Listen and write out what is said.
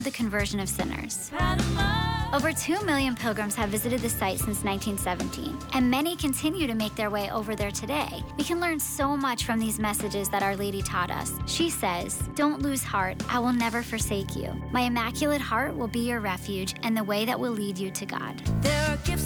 the conversion of sinners. Over 2 million pilgrims have visited the site since 1917, and many continue to make their way over there today. We can learn so much from these messages that Our Lady taught us. She says, "Don't lose heart. I will never forsake you. My Immaculate Heart will be your refuge and the way that will lead you to God."